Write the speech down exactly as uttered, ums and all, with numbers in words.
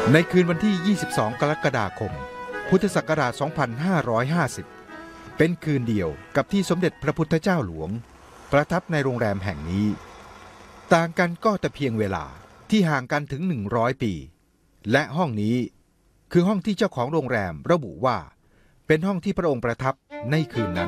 ในคืนวันที่ ยี่สิบสอง กรกฎาคม พุทธศักราช สองพันห้าร้อยห้าสิบ เป็นคืนเดียวกับที่สมเด็จพระพุทธเจ้าหลวงประทับในโรงแรมแห่งนี้ต่างกันก็แต่เพียงเวลาที่ห่างกันถึง หนึ่งร้อย ปีและห้องนี้คือห้องที่เจ้าของโรงแรมระบุว่าเป็นห้องที่พระองค์ประทับในคืนนั้น